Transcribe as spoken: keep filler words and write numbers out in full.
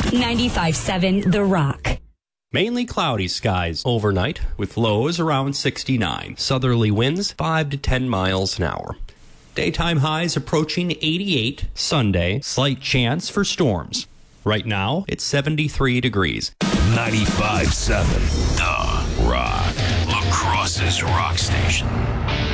ninety-five seven The Rock. Mainly cloudy skies overnight with lows around sixty-nine. Southerly winds five to ten miles an hour. Daytime highs approaching eighty-eight. Sunday, slight chance for storms. Right now, it's seventy-three degrees. ninety-five seven The Rock. La Crosse's rock station.